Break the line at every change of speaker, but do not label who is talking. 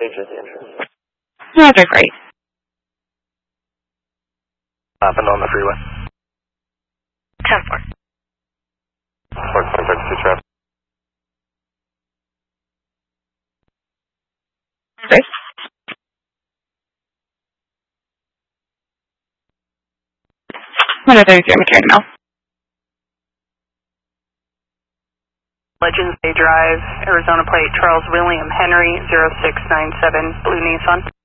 Agent entrance.
Roger, great.
Happened on the freeway.
10-4.
Ford contact to traffic.
Great. What are those your material email?
Legends Bay Drive, Arizona plate Charles William Henry 0697, blue Nissan.